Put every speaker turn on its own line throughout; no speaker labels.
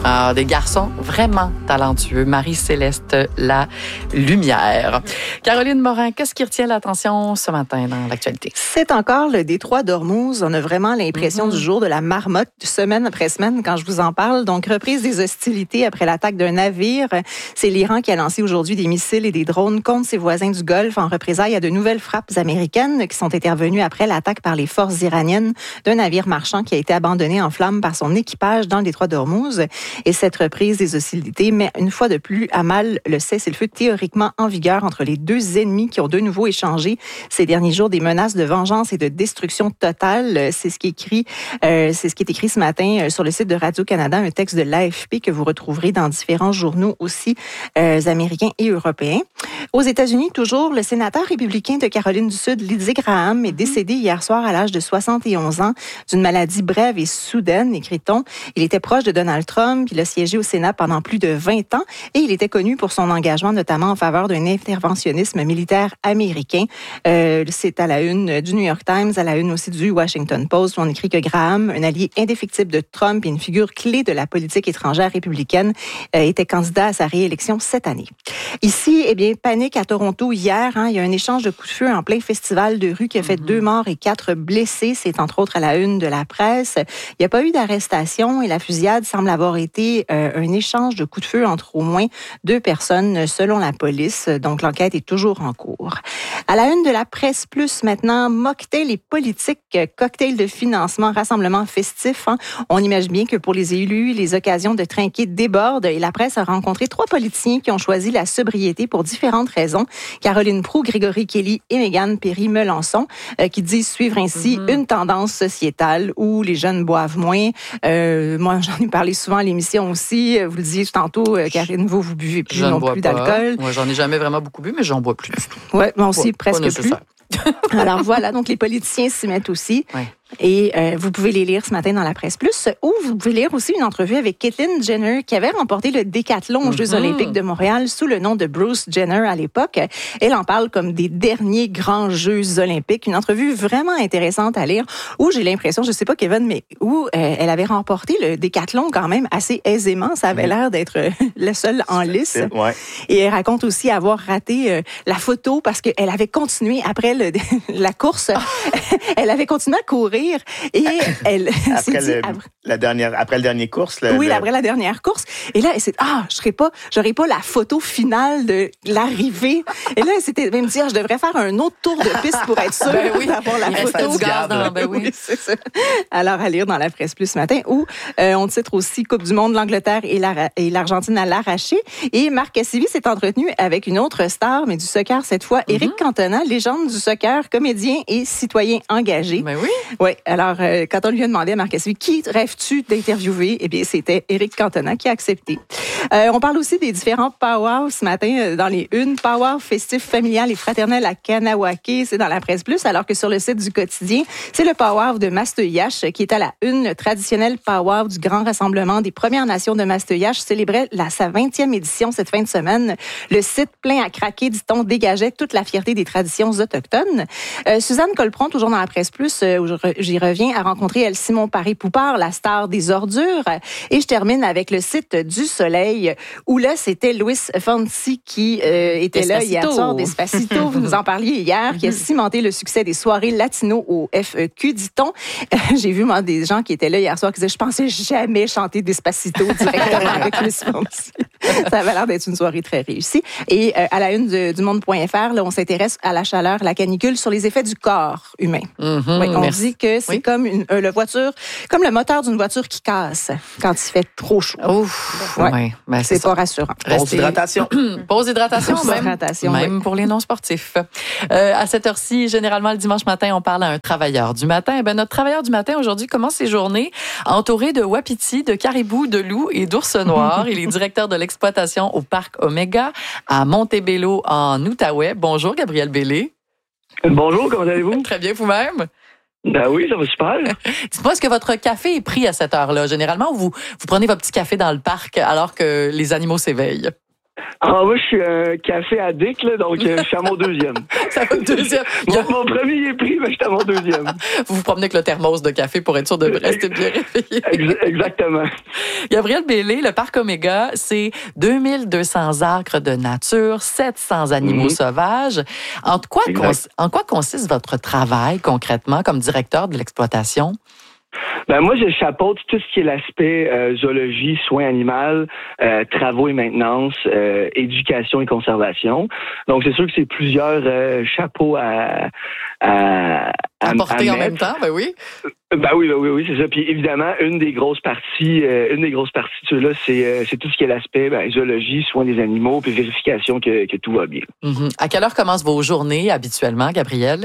Ah, des garçons vraiment talentueux. Marie-Céleste La Lumière. Caroline Morin, qu'est-ce qui retient l'attention ce matin dans l'actualité?
C'est encore le détroit d'Ormuz. On a vraiment l'impression du jour de la marmotte, semaine après semaine, quand je vous en parle. Donc, reprise des hostilités après l'attaque d'un navire. C'est l'Iran qui a lancé aujourd'hui des missiles et des drones contre ses voisins du Golfe en représailles à de nouvelles frappes américaines qui sont intervenues après l'attaque par les forces iraniennes d'un navire marchand qui a été abandonné en flammes par son équipage dans le détroit d'Ormuz. Et cette reprise des hostilités met une fois de plus à mal le cessez-le-feu théoriquement en vigueur entre les deux ennemis qui ont de nouveau échangé ces derniers jours des menaces de vengeance et de destruction totale. C'est ce qui est écrit ce matin sur le site de Radio-Canada, un texte de l'AFP que vous retrouverez dans différents journaux aussi américains et européens. Aux États-Unis, toujours, le sénateur républicain de Caroline du Sud, Lindsey Graham, est décédé hier soir à l'âge de 71 ans d'une maladie brève et soudaine, écrit-on. Il était proche de Donald Trump. Il a siégé au Sénat pendant plus de 20 ans et il était connu pour son engagement notamment en faveur d'un interventionnisme militaire américain. C'est à la une du New York Times, à la une aussi du Washington Post, où on écrit que Graham, un allié indéfectible de Trump et une figure clé de la politique étrangère républicaine, était candidat à sa réélection cette année. Ici, panique à Toronto hier. Il y a un échange de coups de feu en plein festival de rue qui a fait 2 morts et 4 blessés. C'est entre autres à la une de la presse. Il n'y a pas eu d'arrestation et la fusillade semble avoir été un échange de coups de feu entre au moins 2 personnes selon la police. Donc, l'enquête est toujours en cours. À la une de la presse plus maintenant, mocktail et politique, cocktail de financement, rassemblement festif. On imagine bien que pour les élus, les occasions de trinquer débordent et la presse a rencontré 3 politiciens qui ont choisi la sobriété pour différentes raisons. Caroline Proulx, Grégory Kelly et Mégane Perry-Melançon, qui disent suivre ainsi une tendance sociétale où les jeunes boivent moins. Moi, j'en ai parlé souvent à l'émission aussi. Vous le disiez tantôt, Karine, vous buvez plus non plus d'alcool.
Moi, j'en ai jamais vraiment beaucoup bu, mais j'en bois plus du tout.
Oui, moi aussi, presque plus. Alors voilà, donc les politiciens s'y mettent aussi. Ouais. Et vous pouvez les lire ce matin dans la presse plus, ou vous pouvez lire aussi une entrevue avec Caitlyn Jenner qui avait remporté le décathlon aux Jeux olympiques de Montréal sous le nom de Bruce Jenner à l'époque. Elle en parle comme des derniers grands Jeux olympiques. Une entrevue vraiment intéressante à lire où j'ai l'impression, je sais pas Kevin, mais où elle avait remporté le décathlon quand même assez aisément. Ça avait l'air d'être le seul en lice. Ouais. Et elle raconte aussi avoir raté la photo parce qu'elle avait continué après la course. Elle avait continué à courir. Et elle
après le dernier course.
Après la dernière course. Et là, elle s'est j'aurais pas la photo finale de l'arrivée. Et là, elle s'était même dit, je devrais faire un autre tour de piste pour être sûre d'avoir la photo. Oui, c'est ça. Alors, à lire dans la presse plus ce matin, où on titre aussi Coupe du monde, l'Angleterre et l'Argentine à l'arraché. Et Marc Cassivi s'est entretenu avec une autre star, mais du soccer cette fois, Éric Cantona, légende du soccer, comédien et citoyen engagé.
Ben oui.
Oui. Alors, quand on lui a demandé à Marc Cassivi, qui rêves-tu d'interviewer? Eh bien, c'était Éric Cantona qui a accepté. On parle aussi des différents powwows ce matin dans les unes. Powwow festif familial et fraternel à Kanawake, c'est dans la presse plus, alors que sur le site du quotidien, c'est le powwow de Masteuillache qui est à la une. Le traditionnel powwow du grand rassemblement des Premières Nations de Masteuillache célébrait sa 20e édition cette fin de semaine. Le site plein à craquer, dit-on, dégageait toute la fierté des traditions autochtones. Suzanne Colpron, toujours dans la presse plus, j'y reviens, a rencontré Simon Paré-Poupard, la star des ordures. Et je termine avec le site du Soleil, où là, c'était Luis Fonsi qui était là hier soir, Despacito, vous nous en parliez hier, qui a cimenté le succès des soirées latino au FEQ, dit-on. J'ai vu, moi, des gens qui étaient là hier soir qui disaient, je pensais jamais chanter Despacito directement avec Luis Fonsi. Ça avait l'air d'être une soirée très réussie. Et à la une du monde.fr, là, on s'intéresse à la chaleur, la canicule, sur les effets du corps humain. Oui, on dit que c'est comme comme le moteur d'une voiture qui casse quand il fait trop chaud.
Ouf, ouais. Ben,
c'est pas rassurant.
Pause hydratation.
Pause hydratation, même pour les non-sportifs. À cette heure-ci, généralement, le dimanche matin, on parle à un travailleur du matin. Notre travailleur du matin, aujourd'hui, commence ses journées entouré de wapitis, de caribous, de loups et d'ours noirs. Il est directeur de l'exploitation au Parc Omega à Montebello, en Outaouais. Bonjour, Gabriel Bellé.
Bonjour, comment allez-vous?
Très bien, vous-même?
Ben oui, ça va super.
Dites-moi, est-ce que votre café est pris à cette heure-là? Généralement, vous prenez votre petit café dans le parc alors que les animaux s'éveillent?
Moi, je suis un café addict, là, donc je suis à mon deuxième.
Ça va, deuxième.
Mon premier est pris, mais je suis à mon deuxième.
Vous vous promenez avec le thermos de café pour être sûr de rester bien réveillé.
Exactement.
Gabriel Bellé, le parc Omega, c'est 2200 acres de nature, 700 animaux sauvages. En quoi consiste votre travail concrètement comme directeur de l'exploitation?
Moi, je chapeaute tout ce qui est l'aspect zoologie, soins animaux, travaux et maintenance, éducation et conservation. Donc, c'est sûr que c'est plusieurs chapeaux à
porter en même temps, ben oui.
Oui, c'est ça. Puis évidemment, une des grosses parties de ceux-là, c'est tout ce qui est l'aspect zoologie, soins des animaux, puis vérification que tout va bien.
Mm-hmm. À quelle heure commencent vos journées habituellement, Gabriel?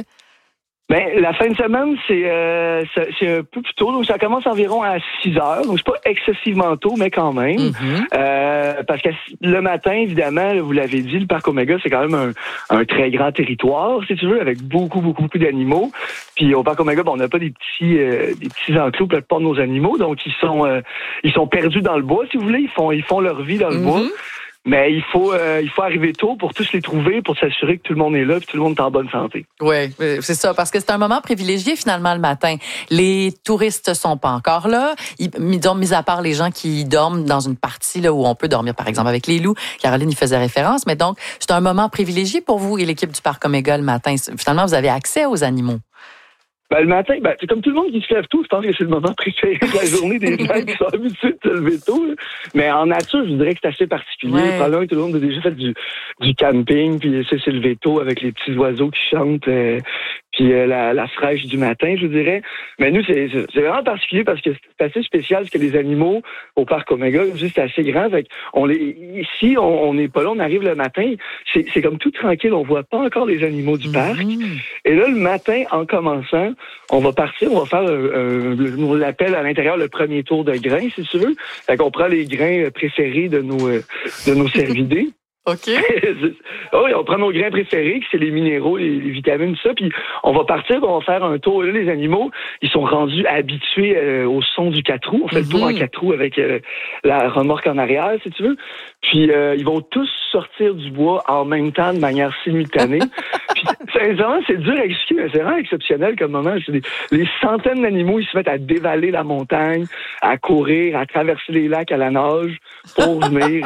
La fin de semaine, c'est un peu plus tôt. Donc, ça commence environ à 6 heures. Donc, c'est pas excessivement tôt, mais quand même. Mm-hmm. Parce que le matin, évidemment, vous l'avez dit, le parc Omega, c'est quand même un très grand territoire, si tu veux, avec beaucoup d'animaux. Puis au parc Omega, on n'a pas des petits enclos pour la plupart de nos animaux. Donc, ils sont perdus dans le bois, si vous voulez. Ils font leur vie dans le bois. Mais il faut arriver tôt pour tous les trouver, pour s'assurer que tout le monde est là et que tout le monde est en bonne santé.
Oui, c'est ça, parce que c'est un moment privilégié finalement le matin. Les touristes sont pas encore là. Disons, mis à part les gens qui dorment dans une partie là où on peut dormir, par exemple avec les loups. Caroline y faisait référence, mais donc c'est un moment privilégié pour vous et l'équipe du parc Omega le matin. Finalement, vous avez accès aux animaux.
Le matin, c'est comme tout le monde qui se lève tôt, je pense que c'est le moment préféré de la journée des gens qui sont habitués de se lever tôt. Là. Mais en nature, je dirais que c'est assez particulier. Ouais. Probablement que tout le monde a déjà fait du camping, puis s'est levé tôt avec les petits oiseaux qui chantent, puis la fraîche du matin, je dirais. Mais nous, c'est vraiment particulier parce que c'est assez spécial parce que les animaux au parc Omega, c'est assez grand. Fait ici, on n'est pas là, on arrive le matin, c'est comme tout tranquille, on voit pas encore les animaux du parc. Et là, le matin, en commençant, on va partir, on va faire, on l'appelle à l'intérieur le premier tour de grains, si tu veux. Fait qu'on prend les grains préférés de nos cervidés.
OK.
Oui, on prend nos grains préférés, c'est les minéraux, les vitamines, tout ça, puis on va partir, on va faire un tour. Là, les animaux, ils sont rendus habitués au son du 4 roues. On fait le tour en 4 roues avec la remorque en arrière, si tu veux. Puis ils vont tous sortir du bois en même temps, de manière simultanée. Puis sincèrement, c'est dur à expliquer, mais c'est vraiment exceptionnel comme moment. Les centaines d'animaux, ils se mettent à dévaler la montagne, à courir, à traverser les lacs à la nage pour venir...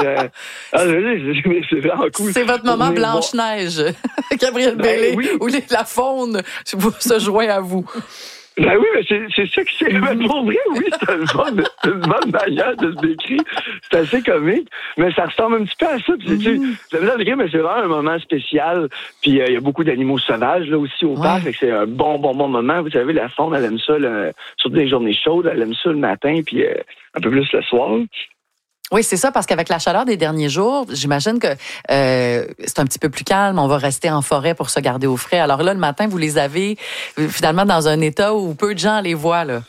c'est vraiment cool.
C'est votre moment Blanche-Neige, Gabriel Bellé,
oui.
où la faune se joint à vous.
Oui, mais c'est ça que c'est. Mais pour vrai, oui, c'est une bonne manière de se décrire. C'est assez comique, mais ça ressemble un petit peu à ça. Mais c'est vraiment un moment spécial. Puis il y a beaucoup d'animaux sauvages là aussi au parc, fait que c'est un bon moment. Vous savez, la faune, elle aime ça, surtout des journées chaudes, elle aime ça le matin, puis un peu plus le soir.
Oui, c'est ça, parce qu'avec la chaleur des derniers jours, j'imagine que c'est un petit peu plus calme. On va rester en forêt pour se garder au frais. Alors là, le matin, vous les avez finalement dans un état où peu de gens les voient, là.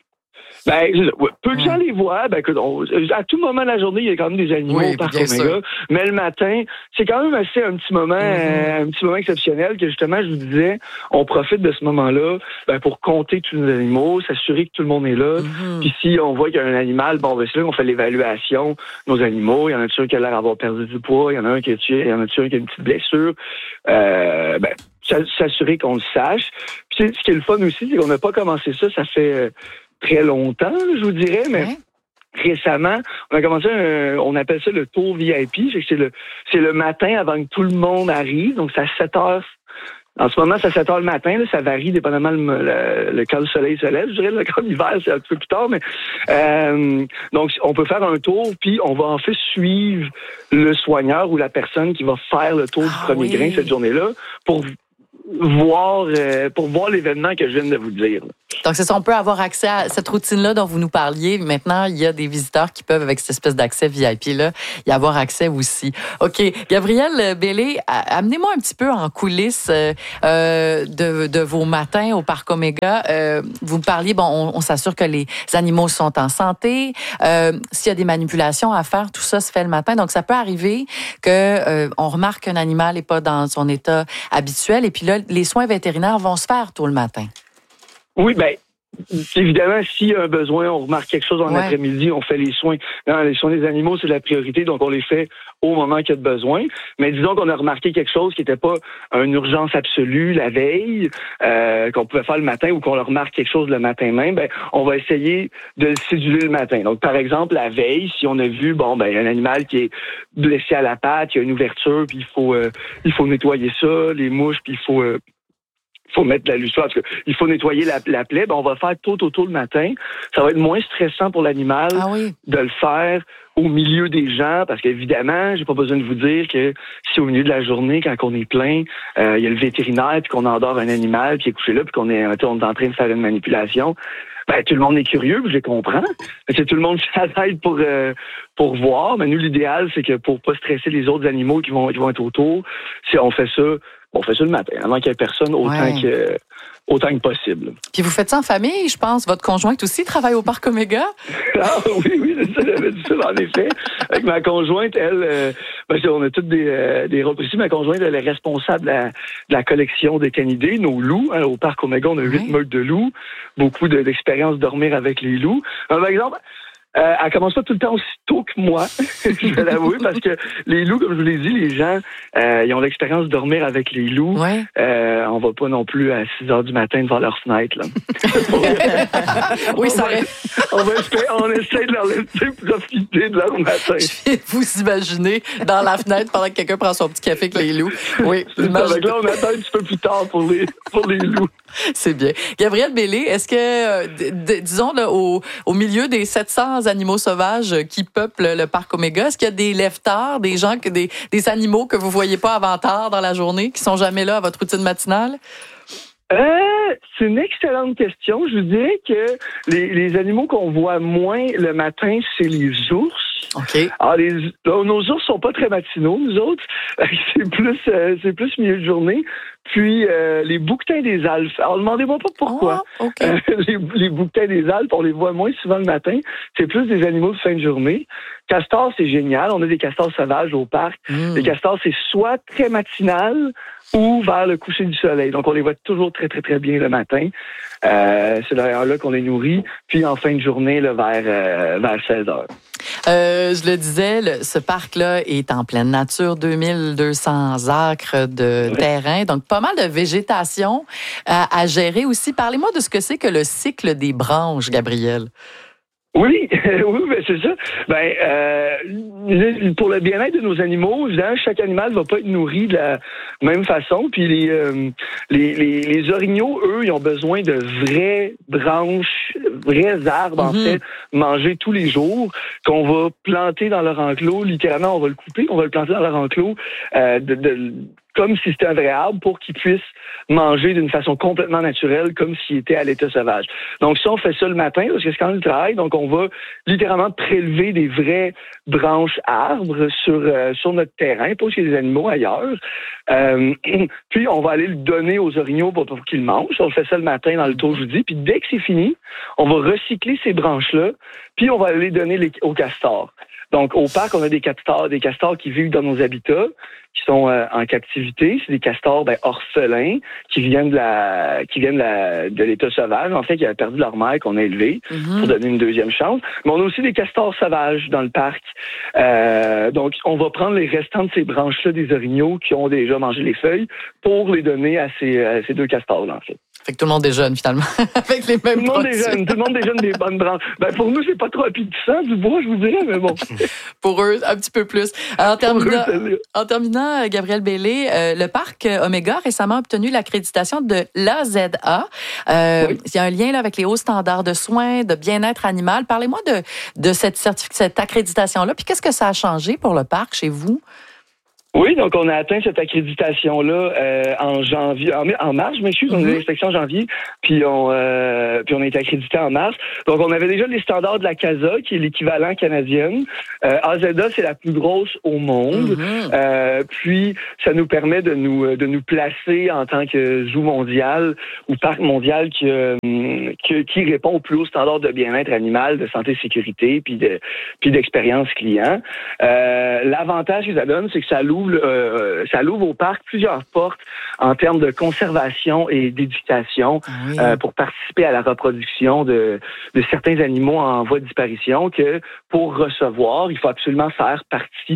Peu de gens les voient. À tout moment de la journée, il y a quand même des animaux au parc Omega. Mais le matin, c'est quand même assez un petit moment exceptionnel que justement, je vous disais, on profite de ce moment-là pour compter tous les animaux, s'assurer que tout le monde est là. Puis si on voit qu'il y a un animal, c'est là qu'on fait l'évaluation de nos animaux. Il y en a qui a l'air d'avoir perdu du poids, il y en a un qui est tué, il y en a un qui a une petite blessure. S'assurer qu'on le sache. Puis ce qui est le fun aussi, c'est qu'on n'a pas commencé ça fait très longtemps, je vous dirais, mais récemment, on a commencé on appelle ça le tour VIP, c'est le matin avant que tout le monde arrive, donc c'est à 7 heures. En ce moment, c'est à 7 heures le matin, là, ça varie dépendamment quand le soleil se lève, je dirais, quand l'hiver, c'est un peu plus tard, mais donc on peut faire un tour, puis on va en fait suivre le soigneur ou la personne qui va faire le tour du premier grain cette journée-là pour voir l'événement que je viens de vous dire.
Donc, c'est ça, on peut avoir accès à cette routine-là dont vous nous parliez. Maintenant, il y a des visiteurs qui peuvent, avec cette espèce d'accès VIP-là, y avoir accès aussi. OK. Gabriel Bellé, amenez-moi un petit peu en coulisses de vos matins au parc Omega. Vous parliez, on s'assure que les animaux sont en santé. S'il y a des manipulations à faire, tout ça se fait le matin. Donc, ça peut arriver on remarque qu'un animal n'est pas dans son état habituel. Et puis là, les soins vétérinaires vont se faire tôt le matin.
Oui, évidemment, s'il y a un besoin, on remarque quelque chose en après-midi, on fait les soins. Non, les soins des animaux, c'est la priorité, donc on les fait au moment qu'il y a de besoin. Mais disons qu'on a remarqué quelque chose qui n'était pas une urgence absolue la veille, qu'on pouvait faire le matin ou qu'on leur remarque quelque chose le matin même, ben on va essayer de le céduler le matin. Donc, par exemple, la veille, si on a vu, un animal qui est blessé à la patte, il y a une ouverture, puis il faut nettoyer ça, les mouches, puis il faut mettre de la lustrure, parce qu'il faut nettoyer la plaie, on va le faire tôt le matin. Ça va être moins stressant pour l'animal de le faire au milieu des gens, parce qu'évidemment, j'ai pas besoin de vous dire que si au milieu de la journée, quand on est plein, il y a le vétérinaire, puis qu'on endort un animal qui est couché là, puis qu'on est en train de faire une manipulation, tout le monde est curieux, je les comprends. Tout le monde s'aide pour voir. Mais nous, l'idéal, c'est que pour pas stresser les autres animaux qui vont être autour, si on fait ça le matin, avant qu'il y ait personne autant que possible.
Puis vous faites ça en famille, je pense. Votre conjointe aussi travaille au Parc Omega?
Ah oui, c'est ça, j'avais dit ça, en effet. Avec ma conjointe, elle, on a toutes des rôles ici. Ma conjointe, elle est responsable de la collection des canidés, nos loups. Au Parc Omega, on a 8 meutes de loups, beaucoup d'expérience de dormir avec les loups. Par exemple, elle commence pas tout le temps aussi tôt que moi, je vais l'avouer, parce que les loups, comme je vous l'ai dit, les gens, ils ont l'expérience de dormir avec les loups. Ouais. On va pas non plus à 6 heures du matin devant leur fenêtre, là. On essaie de leur laisser profiter de leur matin.
Je vais vous imaginer dans la fenêtre pendant que quelqu'un prend son petit café avec les loups. Oui.
Avec là, on attend un petit peu plus tard pour les loups.
C'est bien. Gabrielle Bellé, est-ce que, disons, là, au milieu des 700 animaux sauvages qui peuplent le Parc Omega, est-ce qu'il y a des lève-tard, des gens, des animaux que vous voyez pas avant tard dans la journée, qui sont jamais là à votre routine matinale?
C'est une excellente question. Je vous dirais que les animaux qu'on voit moins le matin, c'est les ours.
OK.
Alors, nos ours sont pas très matinaux, nous autres. C'est plus milieu de journée. Puis, les bouquetins des Alpes. Alors, demandez-moi pas pourquoi.
Oh, okay.
Les bouquetins des Alpes, on les voit moins souvent le matin. C'est plus des animaux de fin de journée. Castors, c'est génial. On a des castors sauvages au parc. Les castors, c'est soit très matinal ou vers le coucher du soleil. Donc, on les voit toujours très, très, très bien le matin. C'est d'ailleurs là qu'on les nourrit. Puis, en fin de journée, là, vers 16 heures.
Je le disais, ce parc-là est en pleine nature, 2200 acres de terrain, donc pas mal de végétation à gérer aussi. Parlez-moi de ce que c'est que le cycle des branches, Gabrielle.
Oui, c'est ça. Pour le bien-être de nos animaux, évidemment, chaque animal va pas être nourri de la même façon. Puis les orignaux, eux, ils ont besoin de vraies branches, vrais arbres, en fait, manger tous les jours, qu'on va planter dans leur enclos. Littéralement, on va le couper, on va le planter dans leur enclos, comme si c'était un vrai arbre, pour qu'ils puissent manger d'une façon complètement naturelle, comme s'il était à l'état sauvage. Donc, ça, on fait ça le matin, parce que c'est quand même le travail. Donc, on va littéralement prélever des vraies branches arbres sur notre terrain, pas chez les animaux ailleurs. Puis, on va aller le donner aux orignaux pour qu'ils le mangent. On fait ça le matin dans le tour, je vous dis. Puis, dès que c'est fini, on va recycler ces branches-là, puis on va les donner aux castors. Donc, au parc, on a des castors qui vivent dans nos habitats, qui sont en captivité. C'est des castors orphelins qui viennent de l'état sauvage, en fait, qui avaient perdu leur mère, qu'on a élevée pour donner une deuxième chance. Mais on a aussi des castors sauvages dans le parc. Donc, on va prendre les restants de ces branches-là des orignaux qui ont déjà mangé les feuilles pour les donner à ces deux castors-là, en fait.
Fait que tout le monde déjeune, finalement, avec les mêmes produits.
Tout le monde déjeune des bonnes branches. Pour nous, c'est pas trop appétissant, du bois, je vous dirais, mais bon.
Pour eux, un petit peu plus. En terminant, Gabrielle Bellé, le Parc Omega a récemment obtenu l'accréditation de l'AZA. Il y a un lien là, avec les hauts standards de soins, de bien-être animal. Parlez-moi de cette accréditation-là. Puis qu'est-ce que ça a changé pour le parc chez vous?
Oui, donc on a atteint cette accréditation-là en mars, je m'excuse, on a eu l'inspection en janvier, puis on a été accrédité en mars. Donc on avait déjà les standards de la CASA, qui est l'équivalent canadien. AZA, c'est la plus grosse au monde. Puis ça nous permet de nous placer en tant que zoo mondial ou parc mondial qui répond aux plus hauts standards de bien-être animal, de santé, sécurité, puis d'expérience client. L'avantage que ça donne, c'est que ça loue l'ouvre au parc plusieurs portes en termes de conservation et d'éducation pour participer à la reproduction de certains animaux en voie de disparition que pour recevoir, il faut absolument faire partie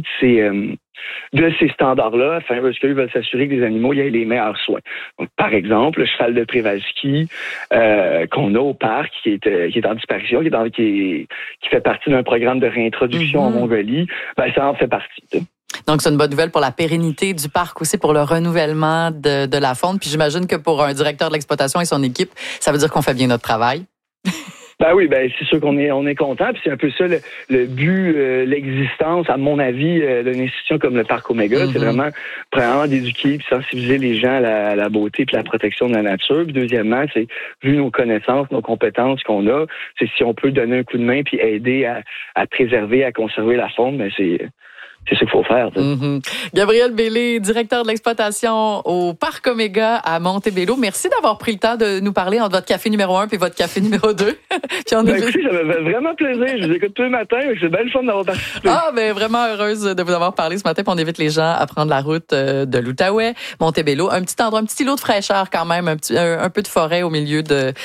de ces standards-là, parce qu'ils veulent s'assurer que les animaux aient les meilleurs soins. Donc, par exemple, le cheval de Przewalski qu'on a au parc, qui est en disparition, qui fait partie d'un programme de réintroduction en Mongolie, ça en fait partie.
Donc, c'est une bonne nouvelle pour la pérennité du parc aussi, pour le renouvellement de la faune. Puis j'imagine que pour un directeur de l'exploitation et son équipe, ça veut dire qu'on fait bien notre travail.
Oui, c'est sûr qu'on est content, puis c'est un peu ça le but, l'existence, à mon avis, d'une institution comme le Parc Omega, c'est vraiment, premièrement, d'éduquer puis sensibiliser les gens à la beauté puis la protection de la nature. Puis deuxièmement, c'est, vu nos connaissances, nos compétences qu'on a, c'est si on peut donner un coup de main puis aider à préserver, à conserver la faune, c'est ce qu'il faut faire.
Gabriel Bellé, directeur de l'exploitation au Parc Omega à Montebello. Merci d'avoir pris le temps de nous parler entre votre café numéro 1 et votre café numéro 2.
Écoutez, ça me fait vraiment plaisir. Je vous écoute tous les matins. C'est bien le fun d'avoir participé.
Vraiment heureuse de vous avoir parlé ce matin. Puis on évite les gens à prendre la route de l'Outaouais, Montebello. Un petit endroit, un petit îlot de fraîcheur quand même, un peu de forêt au milieu de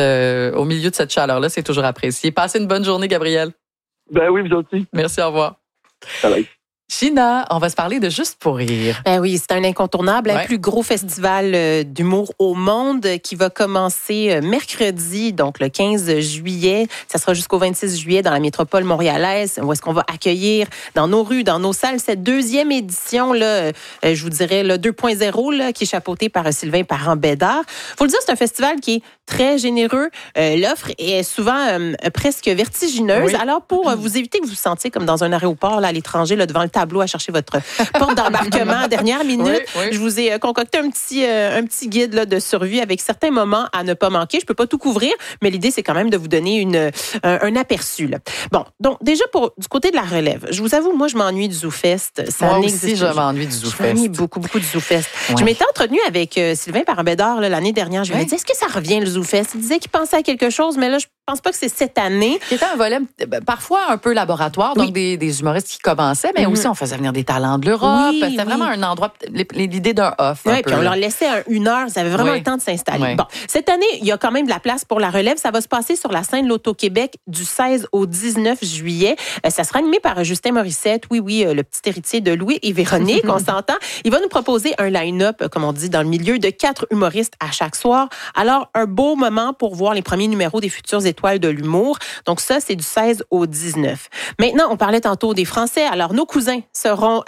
cette chaleur-là. C'est toujours apprécié. Passez une bonne journée, Gabriel.
Oui, vous aussi.
Merci, au revoir.
Bye.
China, on va se parler de Juste pour rire.
Oui, c'est un incontournable, le plus gros festival d'humour au monde qui va commencer mercredi, donc le 15 juillet. Ça sera jusqu'au 26 juillet dans la métropole montréalaise, où est-ce qu'on va accueillir dans nos rues, dans nos salles, cette deuxième édition, je vous dirais, le 2.0, qui est chapeautée par Sylvain Parent-Bédard. Faut le dire, c'est un festival qui est très généreux. L'offre est souvent presque vertigineuse. Oui. Alors, pour vous éviter que vous vous sentiez comme dans un aéroport à l'étranger, devant le tableau à chercher votre porte d'embarquement dernière minute, je vous ai concocté un petit guide de survie avec certains moments à ne pas manquer. Je peux pas tout couvrir, mais l'idée, c'est quand même de vous donner un aperçu. Bon, donc déjà, du côté de la relève, je vous avoue, moi, je m'ennuie du ZooFest.
Moi aussi, je m'ennuie du ZooFest.
Je m'ennuie beaucoup du ZooFest. Ouais. Je m'étais entretenue avec Sylvain Parent-Bédard l'année dernière. Je lui ai dit, est-ce que ça revient, le ZooFest? Il disait qu'il pensait à quelque chose, mais là, je pense pas que c'est cette année.
C'était un volet parfois un peu laboratoire, donc des humoristes qui commençaient, mais aussi on faisait venir des talents de l'Europe. C'était vraiment un endroit, l'idée d'un off.
Oui, puis on leur laissait une heure, ils avaient vraiment le temps de s'installer. Oui. Bon, cette année, il y a quand même de la place pour la relève. Ça va se passer sur la scène L'Auto-Québec du 16 au 19 juillet. Ça sera animé par Justin Morissette, le petit héritier de Louis et Véronique, on s'entend. Il va nous proposer un line-up, comme on dit dans le milieu, de 4 humoristes à chaque soir. Alors, un beau moment pour voir les premiers numéros des futures étoiles de l'humour. Donc ça, c'est du 16 au 19. Maintenant, on parlait tantôt des Français. Alors, nos cousins seront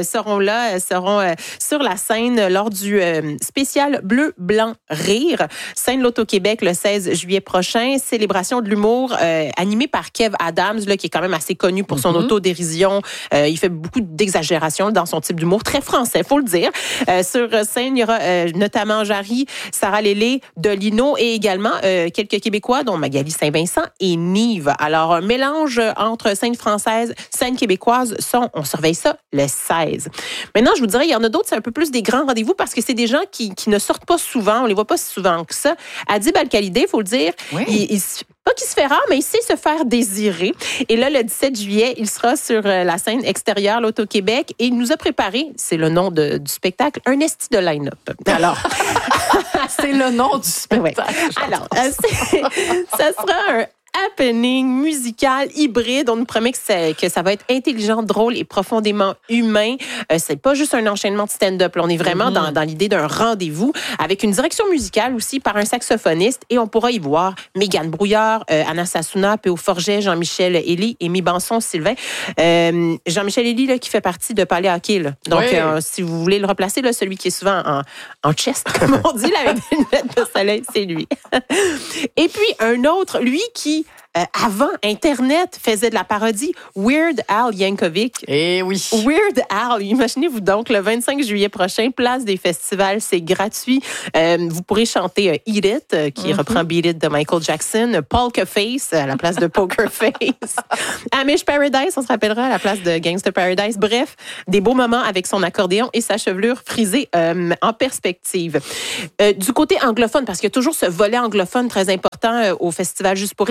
sur la scène lors du spécial Bleu, Blanc, Rire. Scène L'Auto-Québec le 16 juillet prochain. Célébration de l'humour animée par Kev Adams, qui est quand même assez connu pour son autodérision. Il fait beaucoup d'exagération dans son type d'humour. Très français, faut le dire. Sur scène, il y aura notamment Jarry, Sarah Lélé, Dolino et également quelques Québécois, dont Magali Saint-Vincent et Nive. Alors, un mélange entre scène française, scène québécoise, on surveille ça le 16. Maintenant, je vous dirais, il y en a d'autres, c'est un peu plus des grands rendez-vous parce que c'est des gens qui ne sortent pas souvent, on les voit pas si souvent que ça. Adib Al-Khalidé, il faut le dire, pas qu'il se fait rare, mais il sait se faire désirer. Et là, le 17 juillet, il sera sur la scène extérieure, l'Auto-Québec, et il nous a préparé, c'est le nom du spectacle, un esti de line-up. Alors,
c'est le nom du spectacle.
Alors, ça sera un happening musical hybride. On nous promet que ça va être intelligent, drôle et profondément humain. C'est pas juste un enchaînement de stand-up. Là, on est vraiment dans l'idée d'un rendez-vous avec une direction musicale aussi par un saxophoniste et on pourra y voir Mégane Brouillard, Anna Sassouna, P.O. Forget, Jean-Michel Elie, Amy Benson, Sylvain. Jean-Michel Elie qui fait partie de Palais Hockey. Là. Donc, si vous voulez le replacer, là, celui qui est souvent en chest, comme on dit, là, avec des lunettes de soleil, c'est lui. Et puis, un autre, lui qui avant Internet, faisait de la parodie, Weird Al Yankovic.
Eh oui.
Weird Al, imaginez-vous donc, le 25 juillet prochain, place des festivals, c'est gratuit. Vous pourrez chanter Eat It, qui reprend Beat It de Michael Jackson, Polka Face à la place de Poker Face, Amish Paradise, on se rappellera, à la place de Gangster Paradise. Bref, des beaux moments avec son accordéon et sa chevelure frisée en perspective. Du côté anglophone, parce qu'il y a toujours ce volet anglophone très important au festival Juste pour rire, 21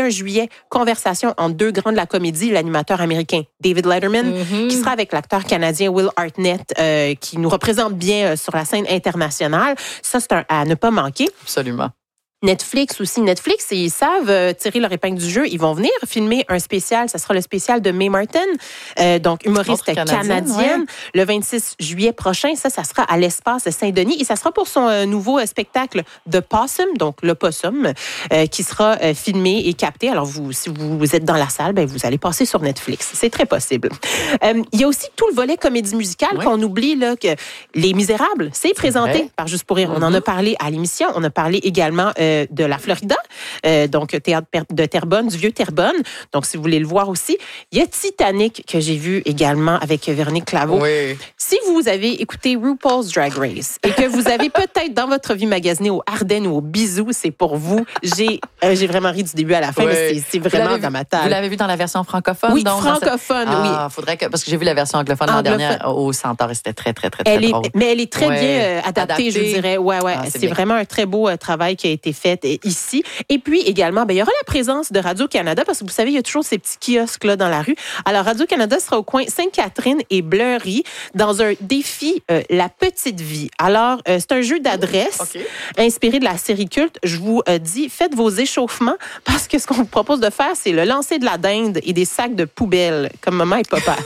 21 juillet, conversation entre deux grands de la comédie, l'animateur américain David Letterman, qui sera avec l'acteur canadien Will Arnett, qui nous représente bien sur la scène internationale. Ça, c'est à ne pas manquer.
Absolument.
Netflix aussi. Netflix, ils savent tirer leur épingle du jeu. Ils vont venir filmer un spécial. Ça sera le spécial de Mae Martin, donc humoriste canadienne, le 26 juillet prochain. Ça sera à l'Espace Saint-Denis. Et ça sera pour son nouveau spectacle The Possum, donc le possum, qui sera filmé et capté. Alors, si vous êtes dans la salle, vous allez passer sur Netflix. C'est très possible. Il y a aussi tout le volet comédie musicale qu'on oublie, là, que Les Misérables, c'est présenté par Juste pour rire. On en a parlé à l'émission. On a parlé également de la Florida, donc théâtre de Terrebonne, du vieux Terrebonne. Donc, si vous voulez le voir aussi. Il y a Titanic que j'ai vu également avec Véronique Claveau.
Oui.
Si vous avez écouté RuPaul's Drag Race et que vous avez peut-être dans votre vie magasiné au Ardennes ou au Bisou, c'est pour vous. J'ai vraiment ri du début à la fin, mais c'est vraiment dans ma table.
Vous l'avez vu dans la version francophone?
Oui,
donc,
francophone, oui.
Faudrait parce que j'ai vu la version anglophone l'an dernier au Centaure et c'était très, très, très, très drôle.
Mais elle est très bien adaptée, je dirais. Ouais. C'est vraiment un très beau travail qui a été fait ici. Et puis également, il y aura la présence de Radio-Canada parce que vous savez, il y a toujours ces petits kiosques là dans la rue. Alors, Radio-Canada sera au coin Sainte-Catherine et Bleury dans un défi La Petite Vie. Alors, c'est un jeu d'adresse inspiré de la série culte. Je vous dis, faites vos échauffements parce que ce qu'on vous propose de faire, c'est le lancer de la dinde et des sacs de poubelle comme maman et papa.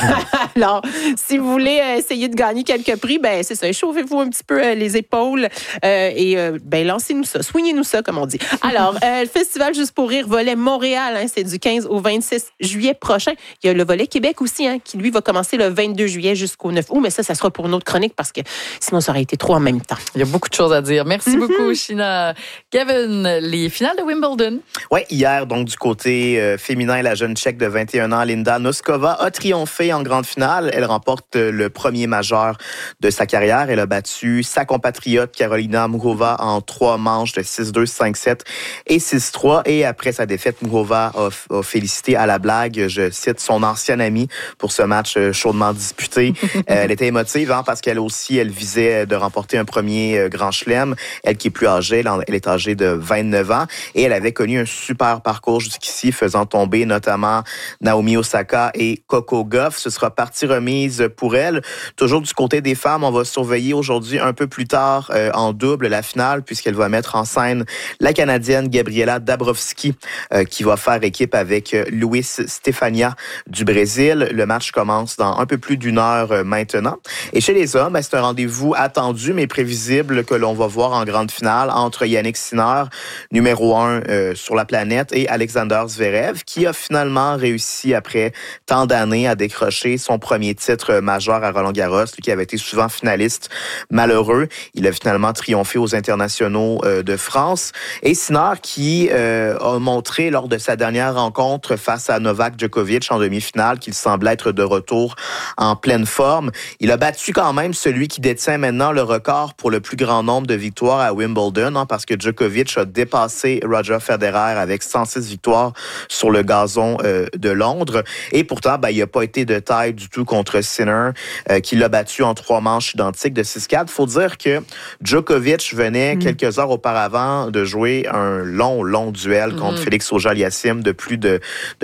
Alors, si vous voulez essayer de gagner quelques prix, c'est ça, échauffez-vous un petit peu les épaules et lancez-nous ça, soignez-nous ça, comme on dit. Alors, le Festival Juste pour rire, volet Montréal, c'est du 15 au 26 juillet prochain. Il y a le volet Québec aussi, qui lui va commencer le 22 juillet jusqu'au 9 août, mais ça sera pour une autre chronique parce que sinon, ça aurait été trop en même temps.
Il y a beaucoup de choses à dire. Merci beaucoup, China. Kevin, les finales de Wimbledon.
Oui, hier, donc, du côté féminin, la jeune Tchèque de 21 ans, Linda Noskova, a triomphé en grande finale. Elle remporte le premier majeur de sa carrière. Elle a battu sa compatriote Karolina Muchova en 3 manches de 6-2, 5-7 et 6-3. Et après sa défaite, Muchova a félicité à la blague, je cite, son ancienne amie pour ce match chaudement disputé. Elle était émotive parce qu'elle aussi, elle visait de remporter un premier grand chelem. Elle qui est plus âgée, elle est âgée de 29 ans et elle avait connu un super parcours jusqu'ici, faisant tomber notamment Naomi Osaka et Coco Gauff. Ce sera partie remise pour elle. Toujours du côté des femmes, on va surveiller aujourd'hui un peu plus tard en double la finale puisqu'elle va mettre en scène la Canadienne Gabriela Dabrowski qui va faire équipe avec Luis Stefania du Brésil. Le match commence dans un peu plus d'1 heure maintenant. Et chez les hommes, c'est un rendez-vous attendu mais prévisible que l'on va voir en grande finale entre Yannick Sinner, numéro 1 sur la planète, et Alexander Zverev qui a finalement réussi après tant d'années à décrocher son premier titre majeur à Roland-Garros, lui qui avait été souvent finaliste malheureux. Il a finalement triomphé aux internationaux de France. Et Sinner qui a montré lors de sa dernière rencontre face à Novak Djokovic en demi-finale qu'il semblait être de retour en pleine forme. Il a battu quand même celui qui détient maintenant le record pour le plus grand nombre de victoires à Wimbledon, parce que Djokovic a dépassé Roger Federer avec 106 victoires sur le gazon de Londres. Et pourtant, il n'a pas été de taille du tout contre Sinner, qui l'a battu en 3 manches identiques de 6-4. Il faut dire que Djokovic venait quelques heures auparavant de jouer un long duel contre Félix Auger-Aliassime de plus de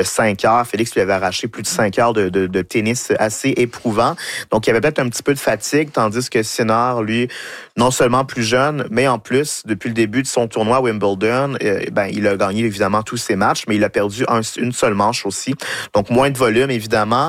5 heures. Félix lui avait arraché plus de 5 heures de tennis assez éprouvant. Donc, il y avait peut-être un petit peu de fatigue, tandis que Sinner, lui, non seulement plus jeune, mais en plus, depuis le début de son tournoi à Wimbledon, il a gagné évidemment tous ses matchs, mais il a perdu une seule manche aussi. Donc, moins de volume, évidemment.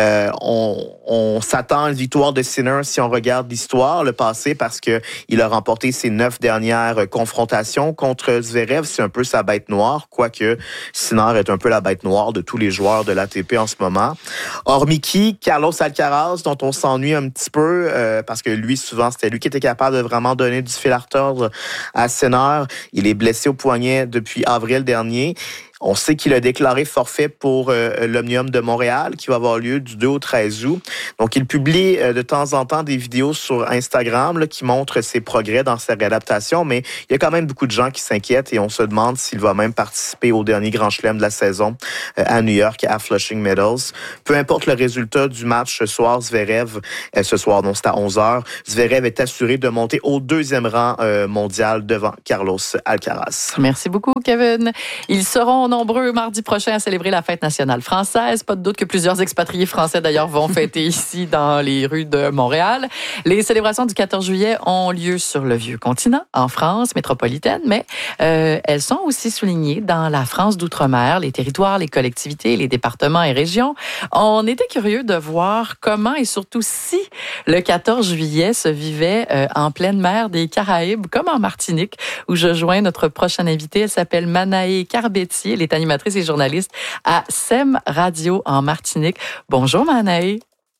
On s'attend à une victoire de Sinner si on regarde l'histoire, le passé, parce que il a remporté ses 9 dernières confrontations contre Zverev. C'est un peu sa bête noire, quoique Sinner est un peu la bête noire de tous les joueurs de l'ATP en ce moment. Hormis qui, Carlos Alcaraz, dont on s'ennuie un petit peu, parce que lui, souvent, c'était lui qui était capable de vraiment donner du fil à retordre à Sinner. Il est blessé au poignet depuis avril dernier. On sait qu'il a déclaré forfait pour l'Omnium de Montréal, qui va avoir lieu du 2 au 13 août. Donc, il publie de temps en temps des vidéos sur Instagram qui montrent ses progrès dans sa réadaptation, mais il y a quand même beaucoup de gens qui s'inquiètent et on se demande s'il va même participer au dernier Grand Chelem de la saison à New York, à Flushing Meadows. Peu importe le résultat du match ce soir, Zverev, c'est à 11h, Zverev est assuré de monter au 2e rang mondial devant Carlos Alcaraz.
Merci beaucoup, Kevin. Ils seront nombreux mardi prochain à célébrer la fête nationale française. Pas de doute que plusieurs expatriés français, d'ailleurs, vont fêter ici dans les rues de Montréal. Les célébrations du 14 juillet ont lieu sur le vieux continent, en France métropolitaine, mais elles sont aussi soulignées dans la France d'outre-mer, les territoires, les collectivités, les départements et régions. On était curieux de voir comment et surtout si le 14 juillet se vivait en pleine mer des Caraïbes, comme en Martinique, où je joins notre prochaine invitée. Elle s'appelle Manaé Carbetti. Elle est animatrice et journaliste à SEM Radio en Martinique. Bonjour Manaé.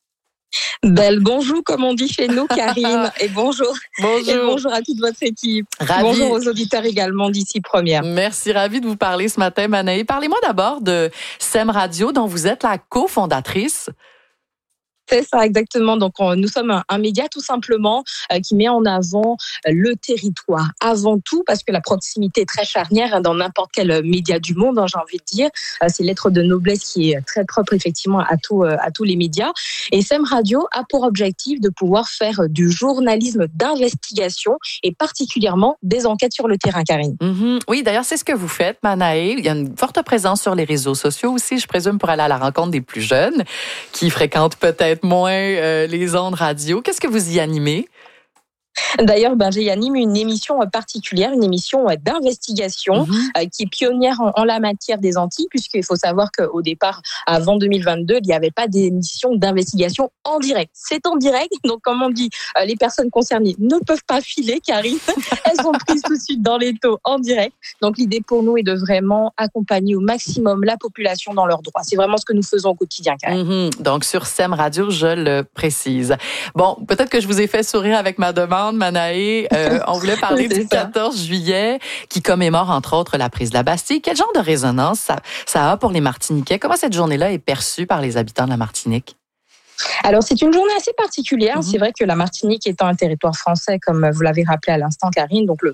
Belle bonjour, comme on dit chez nous, Karine. Et bonjour.
Bonjour.
Et bonjour à toute votre équipe. Bonjour aux auditeurs également d'ici Première.
Merci, ravie de vous parler ce matin, Manaé. Parlez-moi d'abord de SEM Radio, dont vous êtes la cofondatrice.
C'est ça, exactement. Donc, nous sommes un média tout simplement qui met en avant le territoire avant tout, parce que la proximité est très charnière dans n'importe quel média du monde, j'ai envie de dire. C'est l'être de noblesse qui est très propre effectivement à tous les médias. Et SEM Radio a pour objectif de pouvoir faire du journalisme d'investigation et particulièrement des enquêtes sur le terrain, Karine.
Mm-hmm. Oui, d'ailleurs, c'est ce que vous faites, Manaé. Il y a une forte présence sur les réseaux sociaux aussi, je présume, pour aller à la rencontre des plus jeunes qui fréquentent peut-être moins les ondes radio. Qu'est-ce que vous y animez?
D'ailleurs, j'anime une émission particulière, une émission d'investigation qui est pionnière en la matière des Antilles, puisqu'il faut savoir qu'au départ, avant 2022, il n'y avait pas d'émission d'investigation en direct. C'est en direct, donc comme on dit, les personnes concernées ne peuvent pas filer, Karine. Elles sont prises tout de suite dans les taux en direct. Donc l'idée pour nous est de vraiment accompagner au maximum la population dans leurs droits. C'est vraiment ce que nous faisons au quotidien, Karine.
Donc sur SEM Radio, je le précise. Bon, peut-être que je vous ai fait sourire avec ma demande, Manaé. On voulait parler du 14 juillet qui commémore entre autres la prise de la Bastille. Quel genre de résonance ça a pour les Martiniquais? Comment cette journée-là est perçue par les habitants de la Martinique?
Alors, c'est une journée assez particulière. C'est vrai que la Martinique étant un territoire français, comme vous l'avez rappelé à l'instant, Karine, donc le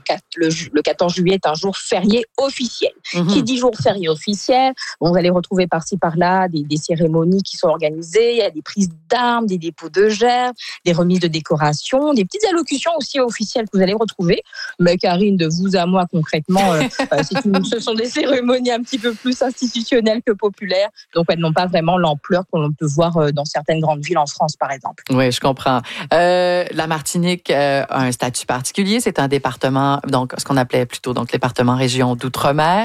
14 juillet est un jour férié officiel. Qui dit jour férié officiel, vous allez retrouver par-ci, par-là des cérémonies qui sont organisées, il y a des prises d'armes, des dépôts de gerbes, des remises de décorations, des petites allocutions aussi officielles que vous allez retrouver. Mais Karine, de vous à moi concrètement, ce sont des cérémonies un petit peu plus institutionnelles que populaires, donc elles n'ont pas vraiment l'ampleur que l'on peut voir dans certaines grandes villes en France, par exemple.
Oui, je comprends. La Martinique a un statut particulier. C'est un département, donc ce qu'on appelait plutôt donc département-région d'outre-mer.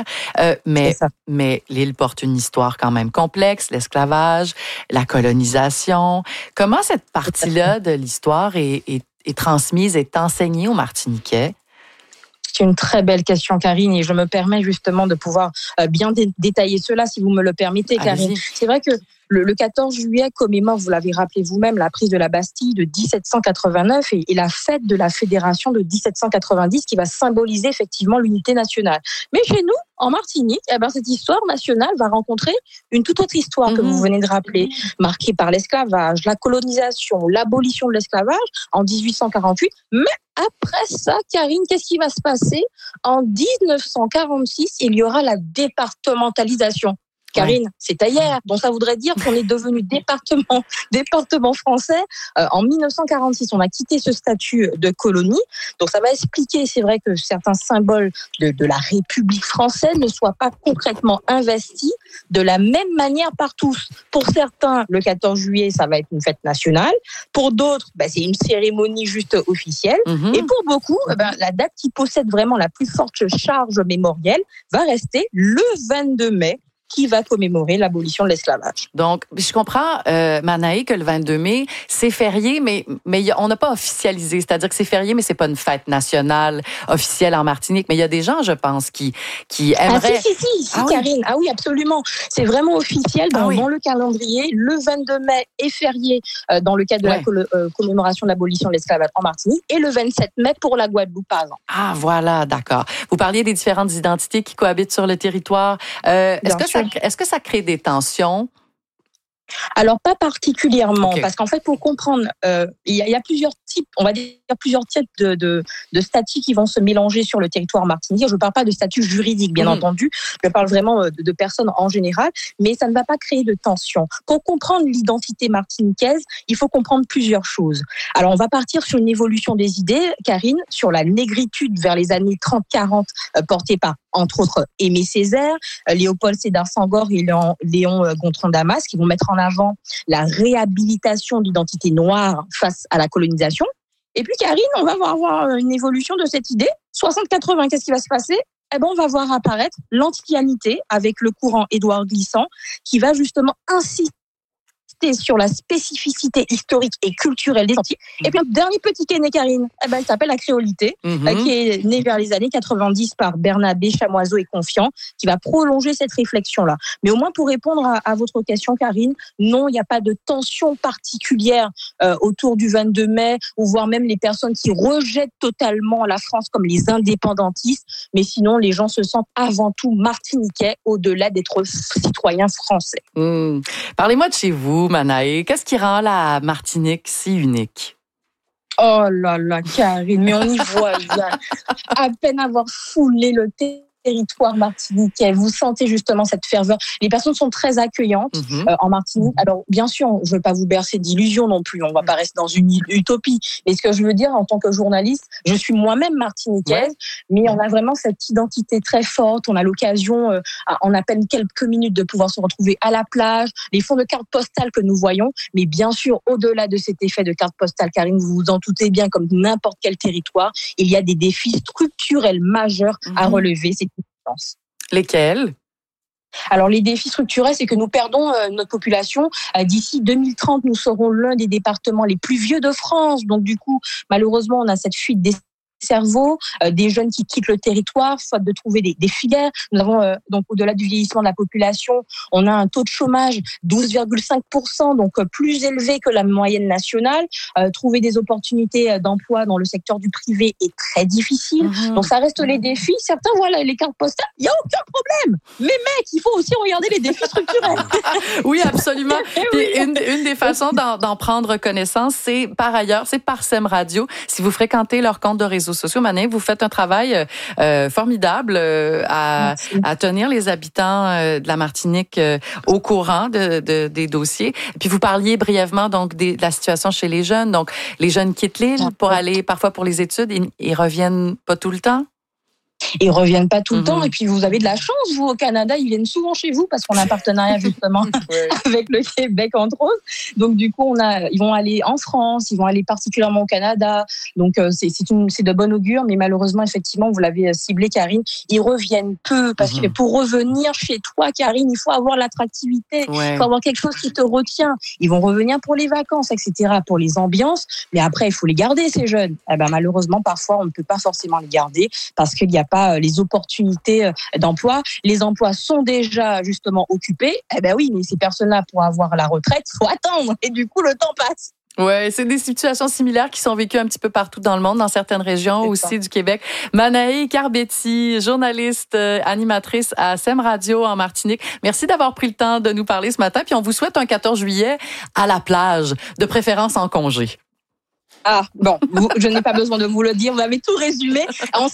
Mais l'île porte une histoire quand même complexe, l'esclavage, la colonisation. Comment cette partie-là de l'histoire est transmise, est enseignée aux Martiniquais?
C'est une très belle question, Karine, et je me permets justement de pouvoir bien détailler cela, si vous me le permettez, Karine.
Allez-y.
C'est vrai que le 14 juillet commémore, vous l'avez rappelé vous-même, la prise de la Bastille de 1789 et la fête de la Fédération de 1790 qui va symboliser effectivement l'unité nationale. Mais chez nous, en Martinique, cette histoire nationale va rencontrer une toute autre histoire que vous venez de rappeler, marquée par l'esclavage, la colonisation, l'abolition de l'esclavage en 1848. Mais après ça, Karine, qu'est-ce qui va se passer? En 1946, il y aura la départementalisation. Karine, c'est hier. Donc, ça voudrait dire qu'on est devenu département français. En 1946, on a quitté ce statut de colonie. Donc, ça va expliquer, c'est vrai, que certains symboles de la République française ne soient pas concrètement investis de la même manière par tous. Pour certains, le 14 juillet, ça va être une fête nationale. Pour d'autres, c'est une cérémonie juste officielle. Et pour beaucoup, la date qui possède vraiment la plus forte charge mémorielle va rester le 22 mai, qui va commémorer l'abolition de l'esclavage.
Donc, je comprends, Manaé, que le 22 mai, c'est férié, mais on n'a pas officialisé. C'est-à-dire que c'est férié, mais c'est pas une fête nationale officielle en Martinique. Mais il y a des gens, je pense, qui aimeraient...
Si, Karine. Ah oui, absolument. C'est vraiment officiel dans le calendrier. Le 22 mai est férié dans le cadre de la commémoration de l'abolition de l'esclavage en Martinique et le 27 mai pour la Guadeloupe, par exemple.
Ah, voilà, d'accord. Vous parliez des différentes identités qui cohabitent sur le territoire. Est-ce que ça crée des tensions?
Alors, pas particulièrement, parce qu'en fait, pour comprendre, il y a plusieurs types, on va dire plusieurs types de statuts qui vont se mélanger sur le territoire martiniquais. Je ne parle pas de statut juridique, bien entendu, je parle vraiment de personnes en général, mais ça ne va pas créer de tension. Pour comprendre l'identité martiniquaise, il faut comprendre plusieurs choses. Alors, on va partir sur une évolution des idées, Karine, sur la négritude vers les années 30-40 portée par entre autres Aimé Césaire, Léopold Sédar Senghor et Léon Gontran Damas, qui vont mettre en avant la réhabilitation de l'identité noire face à la colonisation. Et puis Karine, on va avoir une évolution de cette idée. 60-80, qu'est-ce qui va se passer ? On va voir apparaître l'antiquité avec le courant Édouard Glissant, qui va justement insister sur la spécificité historique et culturelle des Antilles. Et puis un dernier petit qui est né, Karine, il s'appelle la créolité, qui est né vers les années 90 par Bernabé, Chamoiseau et Confiant, qui va prolonger cette réflexion-là. Mais au moins pour répondre à votre question, Karine, non, il n'y a pas de tension particulière autour du 22 mai, ou voire même les personnes qui rejettent totalement la France comme les indépendantistes, mais sinon les gens se sentent avant tout martiniquais au-delà d'être citoyens français.
Parlez-moi de chez vous, Manaé. Qu'est-ce qui rend la Martinique si unique?
Oh là là, Karine, mais on y voit bien. À peine avoir foulé le territoire martiniquais, vous sentez justement cette ferveur. Les personnes sont très accueillantes en Martinique. Alors, bien sûr, je ne veux pas vous bercer d'illusions non plus. On ne va pas rester dans une utopie. Mais ce que je veux dire, en tant que journaliste, je suis moi-même martiniquaise, mais on a vraiment cette identité très forte. On a l'occasion, en à peine quelques minutes, de pouvoir se retrouver à la plage, les fonds de cartes postales que nous voyons. Mais bien sûr, au-delà de cet effet de carte postale, Karine, vous vous en doutez bien, comme n'importe quel territoire, il y a des défis structurels majeurs à relever. C'est
lesquels?
Alors, les défis structurels, c'est que nous perdons notre population. D'ici 2030, nous serons l'un des départements les plus vieux de France. Donc, du coup, malheureusement, on a cette fuite des cerveaux, des jeunes qui quittent le territoire, faute de trouver des filières. Nous avons, donc, au-delà du vieillissement de la population, on a un taux de chômage 12,5%, donc plus élevé que la moyenne nationale. Trouver des opportunités d'emploi dans le secteur du privé est très difficile. Donc, ça reste les défis. Certains voient les cartes postales, il n'y a aucun problème. Mais mec, il faut aussi regarder les défis structurels.
Oui, absolument. Puis une des façons d'en prendre connaissance, c'est par ailleurs, c'est par SEM Radio. Si vous fréquentez leur compte de réseaux sociaux, Mané, vous faites un travail formidable à tenir les habitants de la Martinique au courant des dossiers. Puis vous parliez brièvement donc de la situation chez les jeunes. Donc les jeunes quittent l'île pour aller parfois pour les études, ils reviennent pas tout le temps.
Ils reviennent pas tout le temps. Et puis, vous avez de la chance, vous, au Canada. Ils viennent souvent chez vous parce qu'on a un partenariat, justement, avec le Québec, entre autres. Donc, du coup, ils vont aller en France, ils vont aller particulièrement au Canada. Donc, c'est de bon augure. Mais malheureusement, effectivement, vous l'avez ciblé, Karine, ils reviennent peu. Parce que pour revenir chez toi, Karine, il faut avoir l'attractivité. Il faut avoir quelque chose qui te retient. Ils vont revenir pour les vacances, etc., pour les ambiances. Mais après, il faut les garder, ces jeunes. Malheureusement, parfois, on ne peut pas forcément les garder parce qu'il n'y a pas les opportunités d'emploi. Les emplois sont déjà justement occupés. Oui, mais ces personnes-là, pour avoir la retraite, il faut attendre. Et du coup, le temps passe.
Ouais, c'est des situations similaires qui sont vécues un petit peu partout dans le monde, dans certaines régions aussi du Québec. Manaé Carbetti, journaliste, animatrice à SEM Radio en Martinique. Merci d'avoir pris le temps de nous parler ce matin. Puis on vous souhaite un 14 juillet à la plage, de préférence en congé.
Ah, bon, je n'ai pas besoin de vous le dire, vous avez tout résumé en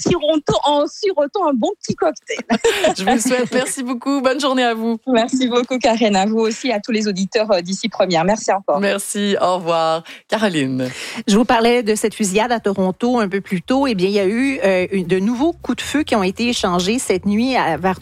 sirotant un bon petit cocktail.
Je vous le souhaite, merci beaucoup, bonne journée à vous.
Merci beaucoup, Karen, à vous aussi, à tous les auditeurs d'ici Première. Merci encore.
Merci, au revoir. Caroline.
Je vous parlais de cette fusillade à Toronto un peu plus tôt. Eh bien, il y a eu de nouveaux coups de feu qui ont été échangés cette nuit vers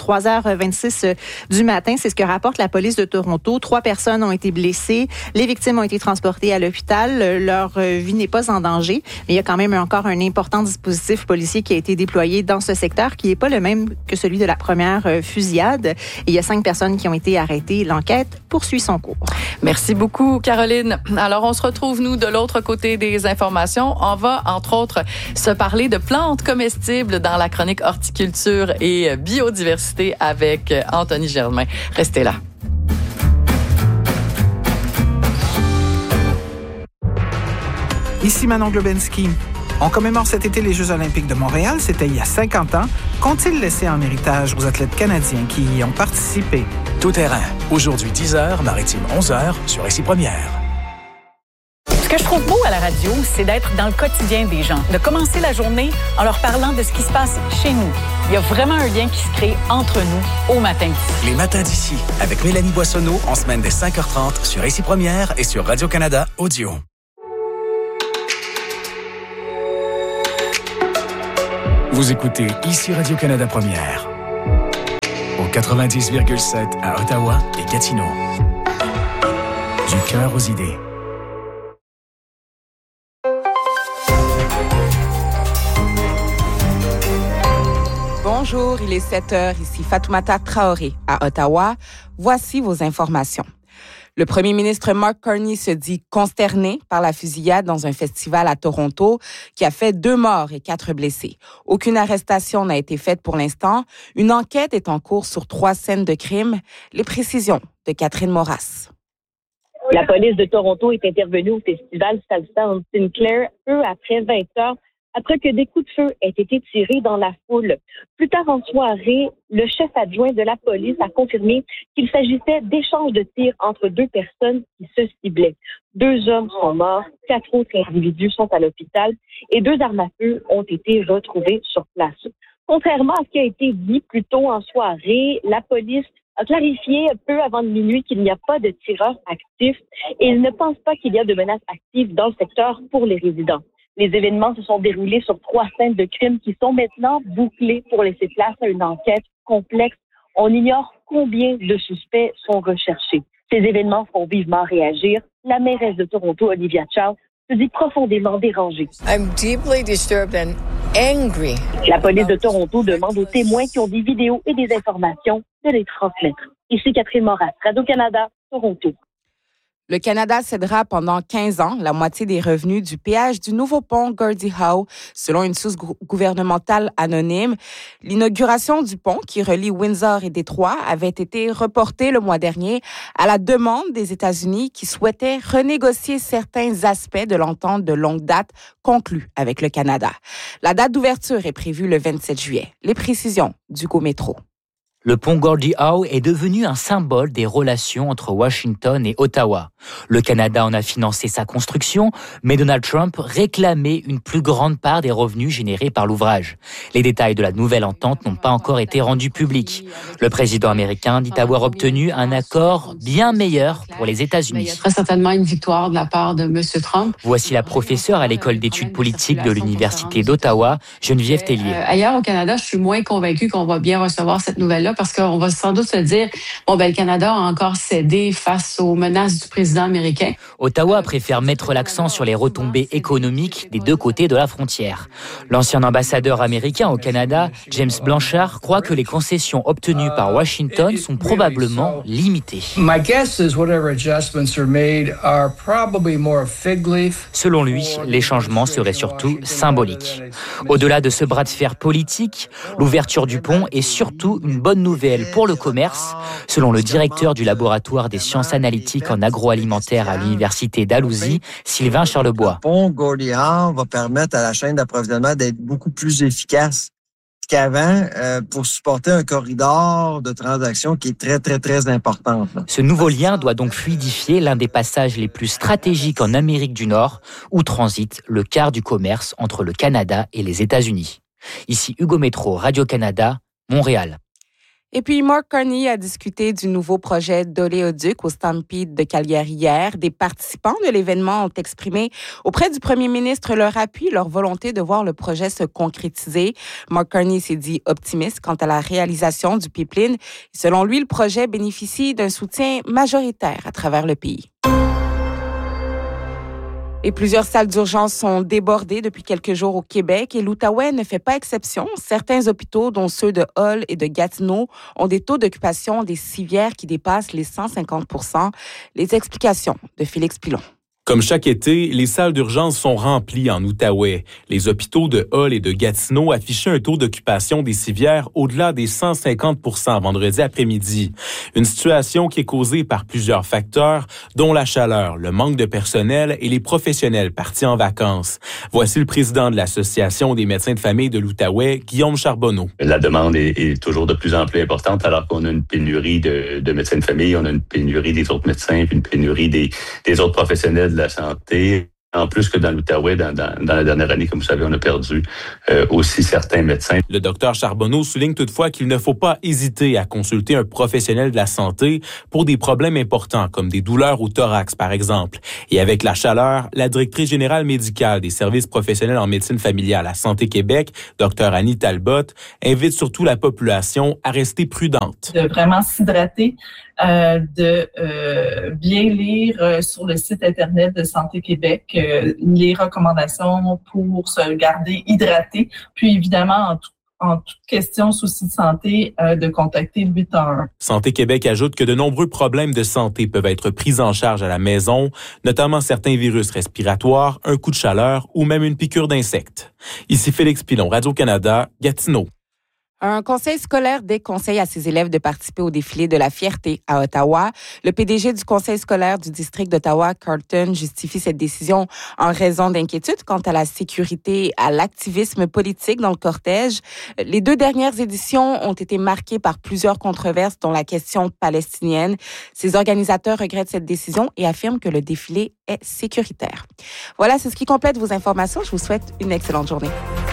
3h26 du matin. C'est ce que rapporte la police de Toronto. 3 personnes ont été blessées. Les victimes ont été transportées à l'hôpital. Leur vie n'est pas en danger, mais il y a quand même encore un important dispositif policier qui a été déployé dans ce secteur qui n'est pas le même que celui de la première fusillade. Et il y a 5 personnes qui ont été arrêtées. L'enquête poursuit son cours.
Merci beaucoup, Caroline. Alors, on se retrouve, nous, de l'autre côté des informations. On va, entre autres, se parler de plantes comestibles dans la chronique horticulture et biodiversité avec Anthony Germain. Restez là.
Ici Manon Globensky. On commémore cet été les Jeux olympiques de Montréal. C'était il y a 50 ans. Qu'ont-ils laissé en héritage aux athlètes canadiens qui y ont participé?
Tout terrain. Aujourd'hui 10h, maritime 11h, sur Ici Première.
Ce que je trouve beau à la radio, c'est d'être dans le quotidien des gens, de commencer la journée en leur parlant de ce qui se passe chez nous. Il y a vraiment un lien qui se crée entre nous au matin d'ici.
Les matins d'ici, avec Mélanie Boissonneau, en semaine dès 5h30 sur Ici Première et sur Radio-Canada Audio. Vous écoutez Ici Radio-Canada Première. 90,7 à Ottawa et Gatineau. Du cœur aux idées.
Bonjour, il est 7h, ici Fatoumata Traoré à Ottawa. Voici vos informations. Le premier ministre Mark Carney se dit consterné par la fusillade dans un festival à Toronto qui a fait 2 morts et 4 blessés. Aucune arrestation n'a été faite pour l'instant. Une enquête est en cours sur 3 scènes de crime. Les précisions de Catherine Moras.
La police de Toronto est intervenue au festival Salsa en Sinclair peu après 20 heures, après que des coups de feu aient été tirés dans la foule. Plus tard en soirée, le chef adjoint de la police a confirmé qu'il s'agissait d'échanges de tirs entre 2 personnes qui se ciblaient. 2 hommes sont morts, 4 autres individus sont à l'hôpital et 2 armes à feu ont été retrouvées sur place. Contrairement à ce qui a été dit plus tôt en soirée, la police a clarifié peu avant minuit qu'il n'y a pas de tireurs actifs et il ne pense pas qu'il y a de menaces actives dans le secteur pour les résidents. Les événements se sont déroulés sur 3 scènes de crimes qui sont maintenant bouclées pour laisser place à une enquête complexe. On ignore combien de suspects sont recherchés. Ces événements font vivement réagir. La mairesse de Toronto, Olivia Chow, se dit profondément dérangée.
I'm deeply disturbed and angry.
La police de Toronto demande aux témoins qui ont des vidéos et des informations de les transmettre. Ici Catherine Moras, Radio-Canada, Toronto.
Le Canada cédera pendant 15 ans la moitié des revenus du péage du nouveau pont Gordie Howe, selon une source gouvernementale anonyme. L'inauguration du pont qui relie Windsor et Détroit avait été reportée le mois dernier à la demande des États-Unis qui souhaitaient renégocier certains aspects de l'entente de longue date conclue avec le Canada. La date d'ouverture est prévue le 27 juillet. Les précisions d'Hugo Métro.
Le pont Gordie Howe est devenu un symbole des relations entre Washington et Ottawa. Le Canada en a financé sa construction, mais Donald Trump réclamait une plus grande part des revenus générés par l'ouvrage. Les détails de la nouvelle entente n'ont pas encore été rendus publics. Le président américain dit avoir obtenu un accord bien meilleur pour les États-Unis.
Il y a très certainement une victoire de la part de M. Trump.
Voici la professeure à l'école d'études politiques de l'Université d'Ottawa, Geneviève Tellier.
Ailleurs au Canada, je suis moins convaincue qu'on va bien recevoir cette nouvelle-là parce qu'on va sans doute se dire, le Canada a encore cédé face aux menaces du président américain.
Ottawa préfère mettre l'accent sur les retombées économiques des 2 côtés de la frontière. L'ancien ambassadeur américain au Canada, James Blanchard, croit que les concessions obtenues par Washington sont probablement limitées. Selon lui, les changements seraient surtout symboliques. Au-delà de ce bras de fer politique, l'ouverture du pont est surtout une bonne nouvelle pour le commerce, selon le directeur du laboratoire des sciences analytiques en agroalimentaire à l'Université d'Alousie, Sylvain Charlebois.
Le pont Gordie Howe va permettre à la chaîne d'approvisionnement d'être beaucoup plus efficace qu'avant pour supporter un corridor de transactions qui est très, très, très important.
Ce nouveau lien doit donc fluidifier l'un des passages les plus stratégiques en Amérique du Nord, où transite le quart du commerce entre le Canada et les États-Unis. Ici Hugo Métro, Radio-Canada, Montréal.
Et puis, Mark Carney a discuté du nouveau projet d'oléoduc au Stampede de Calgary hier. Des participants de l'événement ont exprimé auprès du premier ministre leur appui, leur volonté de voir le projet se concrétiser. Mark Carney s'est dit optimiste quant à la réalisation du pipeline. Selon lui, le projet bénéficie d'un soutien majoritaire à travers le pays. Et plusieurs salles d'urgence sont débordées depuis quelques jours au Québec et l'Outaouais ne fait pas exception. Certains hôpitaux, dont ceux de Hull et de Gatineau, ont des taux d'occupation des civières qui dépassent les 150 %. Les explications de Félix Pilon.
Comme chaque été, les salles d'urgence sont remplies en Outaouais. Les hôpitaux de Hull et de Gatineau affichaient un taux d'occupation des civières au-delà des 150 % vendredi après-midi. Une situation qui est causée par plusieurs facteurs, dont la chaleur, le manque de personnel et les professionnels partis en vacances. Voici le président de l'Association des médecins de famille de l'Outaouais, Guillaume Charbonneau.
La demande est toujours de plus en plus importante alors qu'on a une pénurie de médecins de famille, on a une pénurie des autres médecins, puis une pénurie des autres professionnels de la santé. En plus que dans l'Outaouais, dans la dernière année, comme vous savez, on a perdu aussi certains médecins.
Le docteur Charbonneau souligne toutefois qu'il ne faut pas hésiter à consulter un professionnel de la santé pour des problèmes importants, comme des douleurs au thorax, par exemple. Et avec la chaleur, la directrice générale médicale des services professionnels en médecine familiale à Santé Québec, Dr Annie Talbot, invite surtout la population à rester prudente.
De vraiment s'hydrater, de bien lire sur le site Internet de Santé Québec les recommandations pour se garder hydraté. Puis évidemment, en toute question, souci de santé, de contacter le 811.
Santé Québec ajoute que de nombreux problèmes de santé peuvent être pris en charge à la maison, notamment certains virus respiratoires, un coup de chaleur ou même une piqûre d'insectes. Ici Félix Pilon, Radio-Canada, Gatineau.
Un conseil scolaire déconseille à ses élèves de participer au défilé de la fierté à Ottawa. Le PDG du conseil scolaire du district d'Ottawa, Carlton, justifie cette décision en raison d'inquiétudes quant à la sécurité et à l'activisme politique dans le cortège. Les 2 dernières éditions ont été marquées par plusieurs controverses, dont la question palestinienne. Ces organisateurs regrettent cette décision et affirment que le défilé est sécuritaire. Voilà, c'est ce qui complète vos informations. Je vous souhaite une excellente journée.